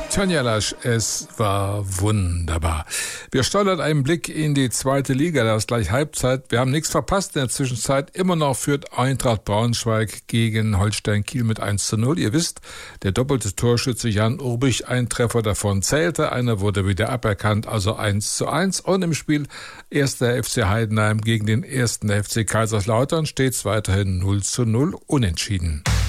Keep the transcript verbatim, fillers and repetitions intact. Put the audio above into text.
Tanja Lasch, es war wunderbar. Wir steuern einen Blick in die zweite Liga, da ist gleich Halbzeit. Wir haben nichts verpasst in der Zwischenzeit. Immer noch führt Eintracht Braunschweig gegen Holstein Kiel mit eins zu null. Ihr wisst, der doppelte Torschütze Jan Urbich, ein Treffer davon zählte. Einer wurde wieder aberkannt, also eins zu eins. Und im Spiel erster F C Heidenheim gegen den ersten F C Kaiserslautern steht es weiterhin null zu null unentschieden.